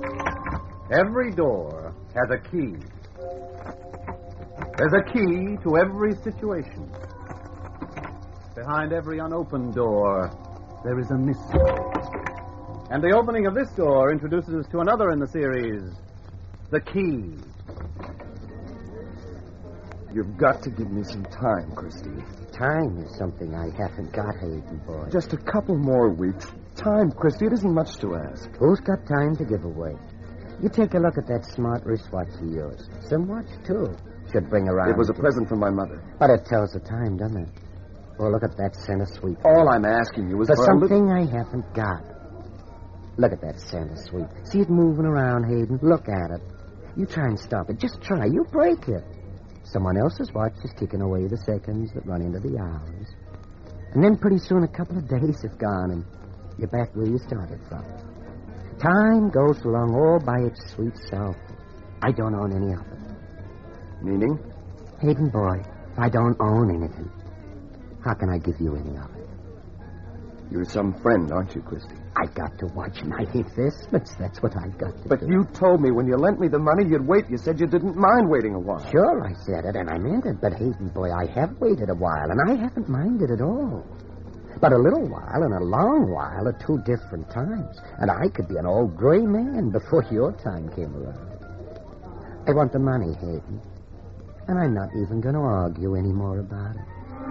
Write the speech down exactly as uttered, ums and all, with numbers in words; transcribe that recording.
Every door has a key. There's a key to every situation. Behind every unopened door, there is a mystery. And the opening of this door introduces us to another in the series, The Key. You've got to give me some time, Christy. Time is something I haven't got, Hayden, boy. Just a couple more weeks. Time, Christy. It isn't much to ask. Who's got time to give away? You take a look at that smart wristwatch of yours. Some watch, too. Should bring around... It was a present from my mother. But it tells the time, doesn't it? Oh, look at that center sweep. All I'm asking you is for... for something li- I haven't got. Look at that center sweep. See it moving around, Hayden? Look at it. You try and stop it. Just try. You break it. Someone else's watch is ticking away the seconds that run into the hours. And then pretty soon a couple of days have gone and you're back where you started from. Time goes along all by its sweet self. I don't own any of it. Meaning? Hayden, boy, I don't own anything. How can I give you any of it? You're some friend, aren't you, Christy? I've got to watch my investments. That's what I've got to but do. But you told me when you lent me the money you'd wait. You said you didn't mind waiting a while. Sure, I said it, and I meant it. But, Hayden, boy, I have waited a while, and I haven't minded at all. But a little while and a long while are two different times. And I could be an old gray man before your time came around. I want the money, Hayden. And I'm not even going to argue any more about it.